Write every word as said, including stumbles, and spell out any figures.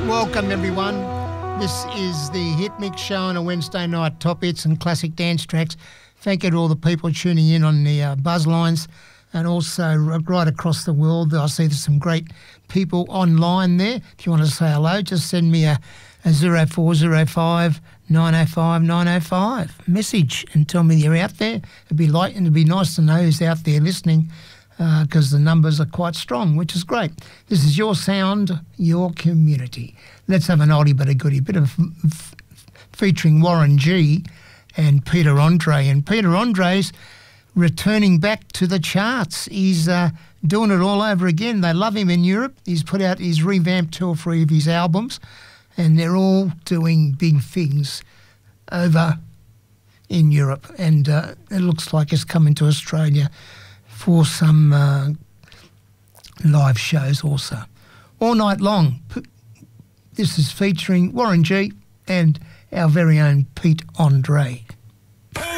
Welcome everyone. This is the Hit Mix Show on a Wednesday night, top hits and classic dance tracks. Thank you to all the people tuning in on the uh, buzz lines and also right across the world. I see there's some great people online there. If you want to say hello, just send me a, a zero four zero five nine oh five nine oh five message and tell me you're out there. It'd be like, and it'd be nice to know who's out there listening, because uh, the numbers are quite strong, which is great. This is your sound, your community. Let's have an oldie but a goodie, bit of f- featuring Warren G and Peter Andre. And Peter Andre's returning back to the charts. He's uh, doing it all over again. They love him in Europe. He's put out his revamped two or three of his albums, and they're all doing big things over in Europe. And uh, it looks like it's coming to Australia for some uh, live shows also. All night long, this is featuring Warren G and our very own Pete Andre.